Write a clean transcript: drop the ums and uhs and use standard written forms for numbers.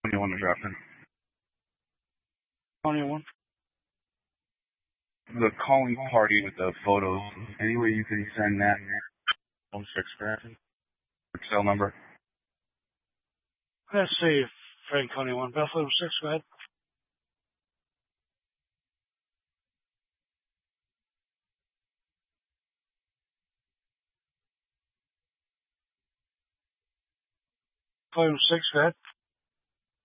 21 to drop in. 21. The calling party with the photos. Any way you can send that? 06 Grafton. Cell number. Let's see, Frank 21. Buffalo 6, go ahead. Volume 6, go ahead.